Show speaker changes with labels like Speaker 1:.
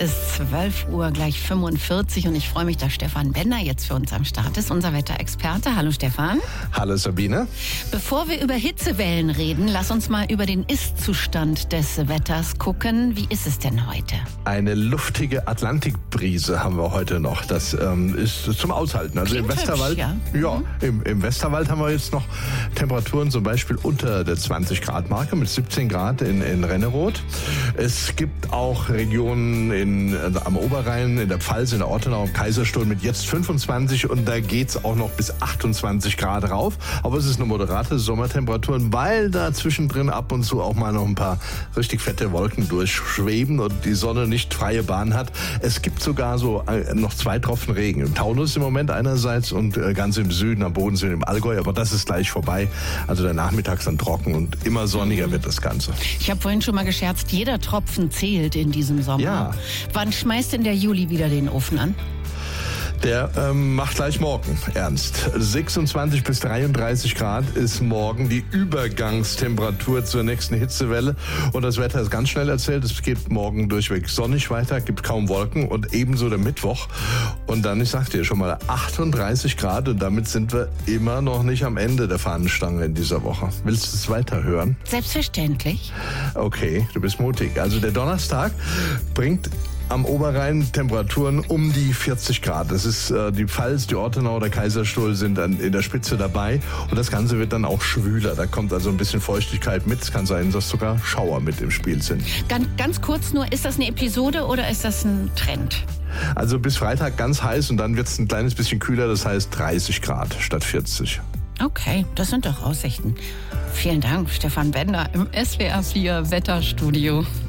Speaker 1: ist 12 Uhr gleich 45 und ich freue mich, dass Stefan Bender jetzt für uns am Start ist, unser Wetterexperte. Hallo Stefan.
Speaker 2: Hallo Sabine.
Speaker 1: Bevor wir über Hitzewellen reden, lass uns mal über den Ist-Zustand des Wetters gucken. Wie ist es denn heute?
Speaker 2: Eine luftige Atlantikbrise haben wir heute noch. Das ist zum Aushalten. Also
Speaker 1: Klingt
Speaker 2: im Westerwald,
Speaker 1: hübsch, ja.
Speaker 2: Im Westerwald haben wir jetzt noch Temperaturen zum Beispiel unter der 20-Grad-Marke mit 17 Grad in Renneroth. Es gibt auch Regionen am Oberrhein, in der Pfalz, in der Ortenau, im Kaiserstuhl mit jetzt 25 und da geht's auch noch bis 28 Grad rauf. Aber es ist eine moderate Sommertemperaturen, weil da zwischendrin ab und zu auch mal noch ein paar richtig fette Wolken durchschweben und die Sonne nicht freie Bahn hat. Es gibt sogar so noch 2 Tropfen Regen. Im Taunus im Moment einerseits und ganz im Süden, am Bodensee und im Allgäu, aber das ist gleich vorbei. Also der Nachmittag ist dann trocken und immer sonniger wird das Ganze.
Speaker 1: Ich habe vorhin schon mal gescherzt, jeder Tropfen zählt in diesem Sommer.
Speaker 2: Ja.
Speaker 1: Wann schmeißt denn der Juli wieder den Ofen an?
Speaker 2: Der macht gleich morgen ernst. 26 bis 33 Grad ist morgen die Übergangstemperatur zur nächsten Hitzewelle. Und das Wetter ist ganz schnell erzählt. Es geht morgen durchweg sonnig weiter, gibt kaum Wolken und ebenso der Mittwoch. Und dann, ich sagte dir schon mal, 38 Grad und damit sind wir immer noch nicht am Ende der Fahnenstange in dieser Woche. Willst du es weiterhören?
Speaker 1: Selbstverständlich.
Speaker 2: Okay, du bist mutig. Also der Donnerstag bringt am Oberrhein Temperaturen um die 40 Grad. Das ist die Pfalz, die Ortenau, der Kaiserstuhl sind dann in der Spitze dabei. Und das Ganze wird dann auch schwüler. Da kommt also ein bisschen Feuchtigkeit mit. Es kann sein, dass sogar Schauer mit im Spiel sind.
Speaker 1: Ganz kurz nur, ist das eine Episode oder ist das ein Trend?
Speaker 2: Also bis Freitag ganz heiß und dann wird es ein kleines bisschen kühler. Das heißt 30 Grad statt 40.
Speaker 1: Okay, das sind doch Aussichten. Vielen Dank, Stefan Bender im SWR 4 Wetterstudio.